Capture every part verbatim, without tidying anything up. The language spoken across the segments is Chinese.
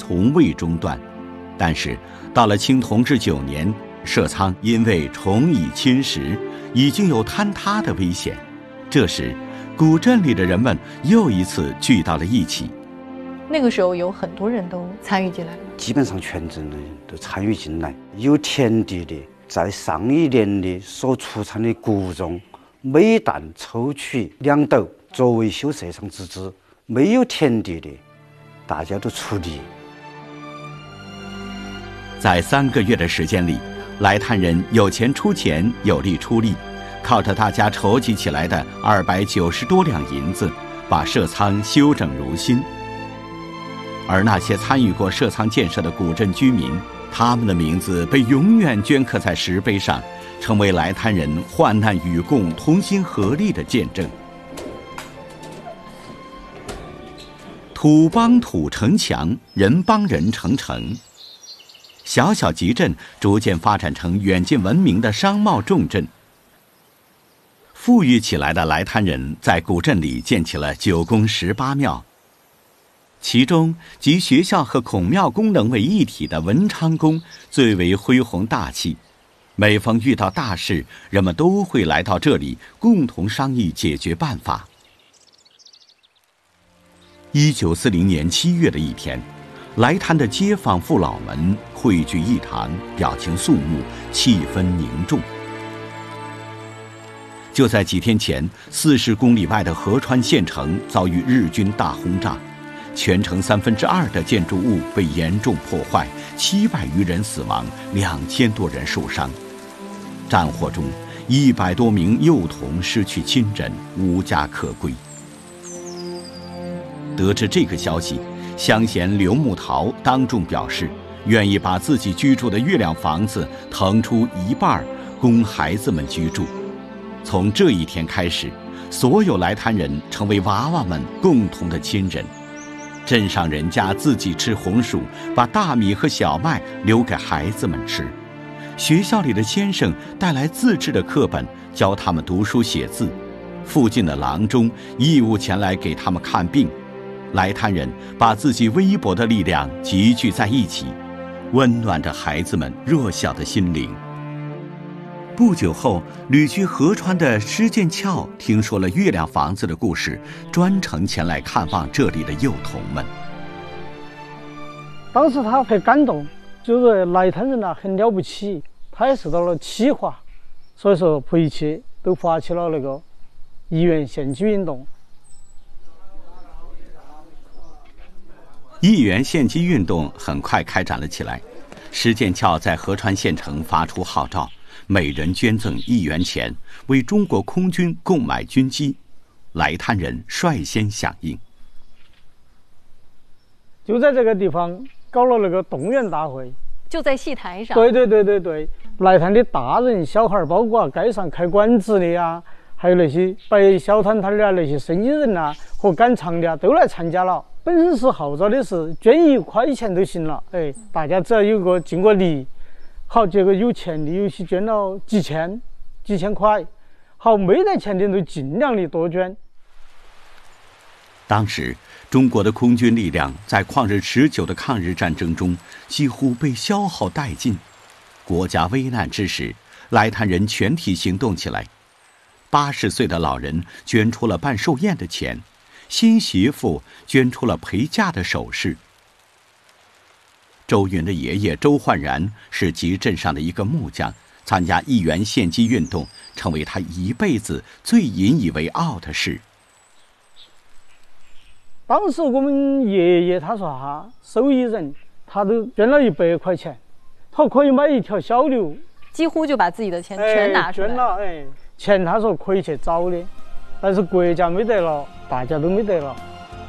从未中断。但是到了清同治九年，社仓因为虫蚁侵蚀，已经有坍塌的危险。这时古镇里的人们又一次聚到了一起。 那个时候有很多人都参与进来了， 基本上全镇的人都参与进来。有田地的，在上一年的所出产的谷种，每担抽取两斗作为修社仓之资；没有田地的，大家都出力。 在三个月的时间里，来滩人有钱出钱，有力出力，靠着大家筹集起来的二百九十多两银子，把社仓修整如新。而那些参与过社仓建设的古镇居民，他们的名字被永远镌刻在石碑上，成为来滩人患难与共、同心合力的见证。土帮土成墙，人帮人成城。小小集镇逐渐发展成远近闻名的商贸重镇。富裕起来的来滩人在古镇里建起了九宫十八庙，其中集学校和孔庙功能为一体的文昌宫最为恢宏大气。每逢遇到大事，人们都会来到这里共同商议解决办法。一九四零年七月的一天，来滩的街坊父老们汇聚一堂，表情肃穆，气氛凝重。就在几天前，四十公里外的合川县城遭遇日军大轰炸，全城三分之二的建筑物被严重破坏，七百余人死亡，两千多人受伤。战火中，一百多名幼童失去亲人，无家可归。得知这个消息，乡贤刘木桃当众表示，愿意把自己居住的月亮房子腾出一半，供孩子们居住。从这一天开始，所有来滩人成为娃娃们共同的亲人。镇上人家自己吃红薯，把大米和小麦留给孩子们吃。学校里的先生带来自制的课本，教他们读书写字。附近的郎中义务前来给他们看病。来滩人把自己微薄的力量集聚在一起，温暖着孩子们弱小的心灵。不久后，旅居合川的施剑翘听说了月亮房子的故事，专程前来看望这里的幼童们。 当时他很感动，就是来滩人啊很了不起，他也受到了启发，所以说回去都发起了那个一元献祭运动。 一元献祭运动很快开展了起来。施剑翘在合川县城发出号召，每人捐赠一元钱，为中国空军购买军机。来滩人率先响应， 就在这个地方搞了那个动员大会， 就在戏台上。 对对对对对，来滩的大人小孩，包括街上开馆子的呀，还有那些摆小摊摊的啊，那些生意人啊和赶场的啊都来参加了。本身是号召的是捐一块钱都行了，哎，大家只要有个尽个力。好，结果有钱的有些捐了几千、几千块，好，没得钱的都尽量的多捐。 当时，中国的空军力量在旷日持久的抗日战争中几乎被消耗殆尽。国家危难之时，来滩人全体行动起来。八十岁的老人捐出了办寿宴的钱，新媳妇捐出了陪嫁的首饰。周云的爷爷周焕然是集镇上的一个木匠，参加一元献祭运动成为他一辈子最引以为傲的事。 当时我们爷爷他说哈，受益人他都捐了一百块钱，他可以买一条小牛， 几乎就把自己的钱全拿出来。 哎、捐了，哎，钱他说可以去找的，但是国家没得了，大家都没得了。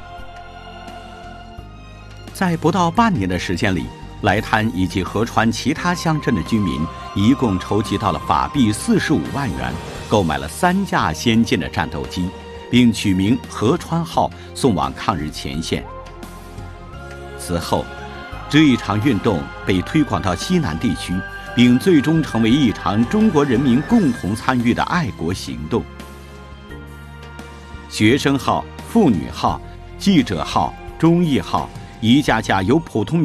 在不到半年的时间里，来滩以及合川其他乡镇的居民一共筹集到了法币四十五万元，购买了三架先进的战斗机，并取名合川号，送往抗日前线。此后，这一场运动被推广到西南地区，并最终成为一场中国人民共同参与的爱国行动。学生号、妇女号、记者号、忠义号，一架架由普通